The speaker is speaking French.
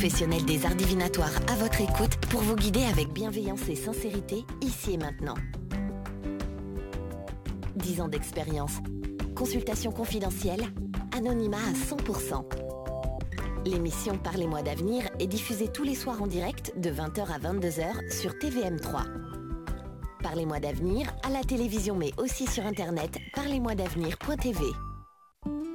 Professionnels des arts divinatoires à votre écoute pour vous guider avec bienveillance et sincérité, ici et maintenant. 10 ans d'expérience. Consultation confidentielle. Anonymat à 100%. L'émission Parlez-moi d'avenir est diffusée tous les soirs en direct de 20h à 22h sur TVM3. Parlez-moi d'avenir à la télévision mais aussi sur internet parlez-moi d'avenir.tv.